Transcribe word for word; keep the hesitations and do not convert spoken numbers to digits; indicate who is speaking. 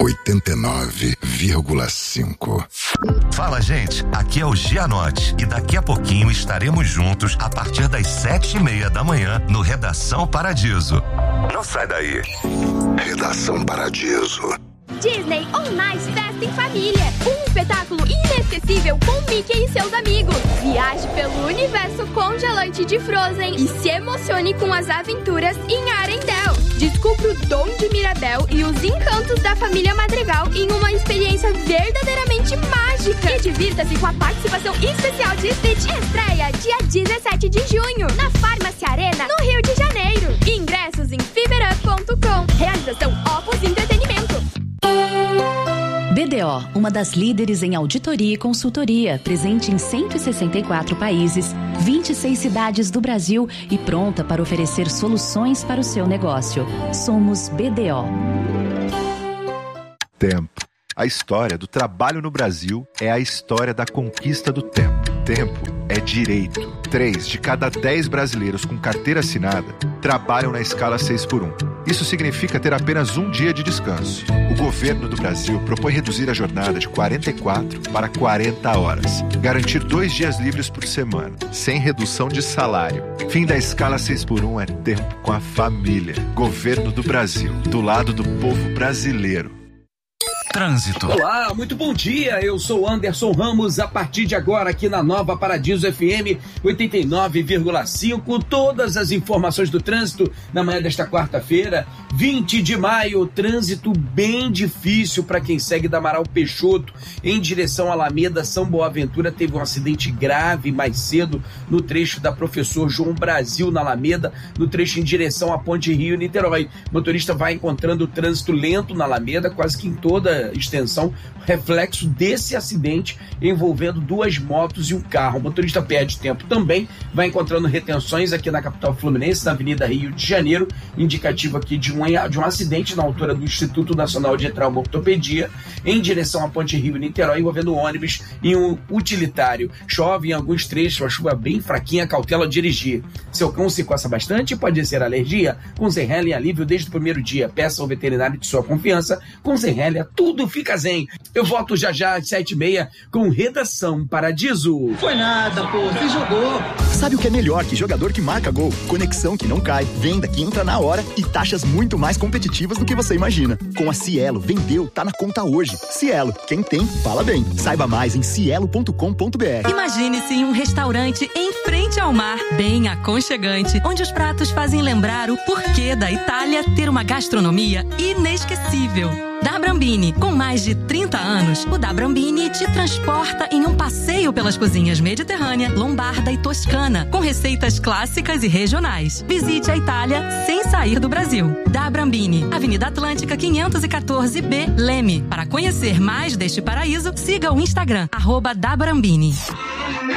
Speaker 1: oitenta e nove vírgula cinco.
Speaker 2: Fala, gente, aqui é o Gianotti e daqui a pouquinho estaremos juntos a partir das sete e meia da manhã no Redação Paradiso. Não sai daí.
Speaker 1: Redação Paradiso.
Speaker 3: Disney On Ice Festa em Família. Um espetáculo inesquecível com Mickey e seus amigos. Viaje pelo universo congelante de Frozen e se emocione com as aventuras em Arendelle. Descubra o dom de Mirabel e os encantos da família Madrigal em uma experiência verdadeiramente mágica. E divirta-se com a participação especial de Stitch. Estreia dia dezessete de junho na Farmácia Arena, no Rio de Janeiro. Ingressos em fiberup ponto com. Realização Opus Entretenimento.
Speaker 4: B D O, uma das líderes em auditoria e consultoria, presente em cento e sessenta e quatro países, vinte e seis cidades do Brasil e pronta para oferecer soluções para o seu negócio. Somos B D O.
Speaker 5: Tempo. A história do trabalho no Brasil é a história da conquista do tempo. Tempo é direito. Três de cada dez brasileiros com carteira assinada trabalham na escala seis por um. Isso significa ter apenas um dia de descanso. O governo do Brasil propõe reduzir a jornada de quarenta e quatro para quarenta horas. Garantir dois dias livres por semana, sem redução de salário. Fim da escala seis por um é tempo com a família. Governo do Brasil, do lado do povo brasileiro.
Speaker 2: Trânsito.
Speaker 6: Olá, muito bom dia, eu sou Anderson Ramos, a partir de agora aqui na Nova Paradiso F M oitenta e nove vírgula cinco, todas as informações do trânsito na manhã desta quarta-feira, vinte de maio, trânsito bem difícil para quem segue da Amaral Peixoto em direção à Alameda São Boaventura. Teve um acidente grave mais cedo no trecho da Professor João Brasil na Alameda, no trecho em direção à Ponte Rio-Niterói. O motorista vai encontrando o trânsito lento na Alameda, quase que em toda extensão, reflexo desse acidente envolvendo duas motos e um carro. O motorista perde tempo também, vai encontrando retenções aqui na capital fluminense, na Avenida Rio de Janeiro, indicativo aqui de um, de um acidente na altura do Instituto Nacional de Trauma e Ortopedia, em direção à Ponte Rio-Niterói, envolvendo um ônibus e um utilitário. Chove em alguns trechos, a chuva bem fraquinha, cautela ao dirigir. Seu cão se coça bastante, pode ser alergia? Com Zenrelia alívio desde o primeiro dia. Peça ao veterinário de sua confiança. Com Zenrelia, tudo fica zen. Eu volto já já às sete e meia com Redação Paradiso.
Speaker 7: Foi nada, pô, você jogou.
Speaker 8: Sabe o que é melhor que jogador que marca gol? Conexão que não cai, venda que entra na hora e taxas muito mais competitivas do que você imagina. Com a Cielo, vendeu, tá na conta hoje. Cielo, quem tem, fala bem. Saiba mais em cielo ponto com ponto b r.
Speaker 9: Imagine-se em um restaurante em frente ao mar, bem aconchegante, onde os pratos fazem lembrar o porquê da Itália ter uma gastronomia inesquecível. Da Brambini, com mais de trinta anos, o Da Brambini te transporta em um passeio pelas cozinhas mediterrânea, lombarda e toscana, com receitas clássicas e regionais. Visite a Itália sem sair do Brasil. Da Brambini, Avenida Atlântica quinhentos e quatorze B, Leme. Para conhecer mais deste paraíso, siga o Instagram, arroba Da Brambini.